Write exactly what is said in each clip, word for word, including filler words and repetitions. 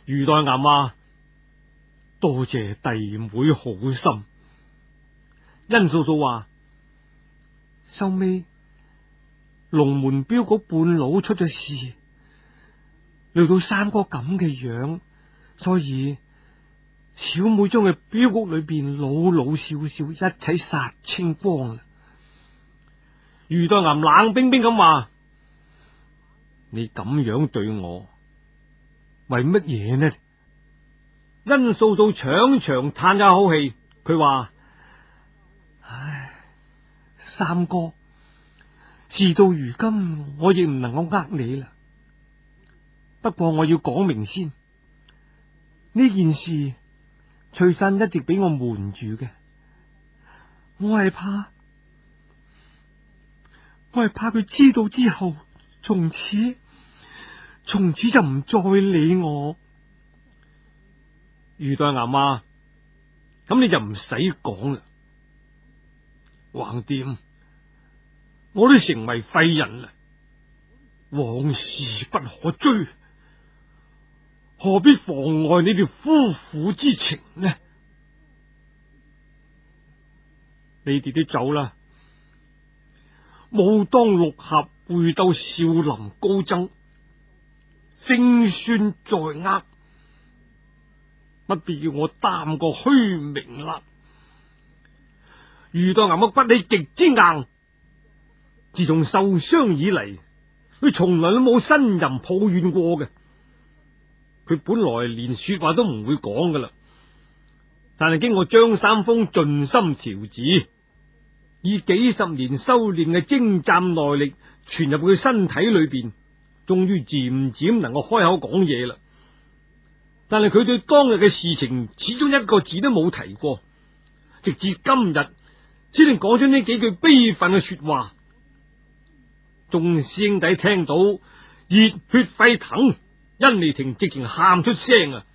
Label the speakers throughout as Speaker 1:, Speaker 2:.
Speaker 1: 余代岩話：多謝弟妹好心。殷素素話：收尾龍門鏢局半佬出咗事，累到三哥咁嘅樣，所以小妹將佢鏢局裏邊老老少少一齊殺清光啦。余代岩冷冰冰咁話：你咁樣對我，為乜嘢呢？殷素素長長嘆咗口氣，佢話：唉，三哥，事到如今，我亦唔能夠呃你啦。不過我要講明先，呢件事翠山一直俾我瞞住嘅，我係怕，我係怕佢知道之後，從此從此就唔再理我。余代岩話：咁你就唔使講啦，橫掂我都成為廢人啦，往事不可追，何必妨礙你哋夫婦之情呢？你哋都走啦，武當六俠會鬥少林高僧，勝算在握，不必要我擔個虛名啦。余代岩嘅骨氣極之硬，自從受傷以嚟，佢從來都冇呻吟抱怨過嘅。佢本來連說話都唔會講噶啦，但係經過張三豐盡心調治，以幾十年修煉嘅精湛內力傳入佢身體裏邊，終於漸漸能夠開口講嘢啦。但係佢對當日嘅事情始終一個字都冇提過，直至今日先至講出呢幾句悲憤嘅說話。眾師兄弟聽到熱血沸騰，甄妮婷直情喊出聲啊！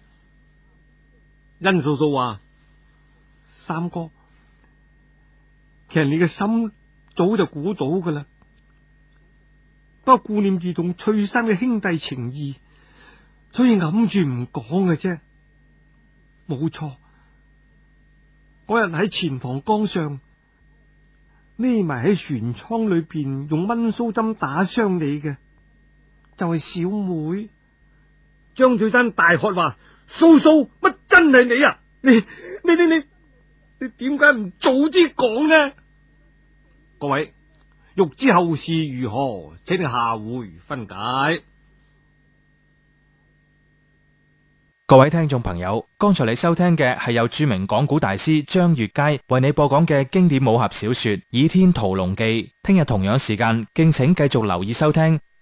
Speaker 1: 甄素素話：三哥，其實你嘅心早就估到噶啦，不過顧念住同翠山嘅兄弟情誼，所以揞住唔講嘅啫。冇錯，嗰日喺錢塘江上匿埋喺船艙裏邊用蚊鬚針打傷你嘅，就係小妹。張翠山大喝話：素素，乜真係你啊？你你你你你點解唔早啲講呢？各位，欲知後事如何，請下回分解。
Speaker 2: 各位聽眾朋友，剛才你收聽嘅係由著名講古大師張悅楷為你播講嘅經典武俠小說《倚天屠龍記》。聽日同樣時間，敬請繼續留意收聽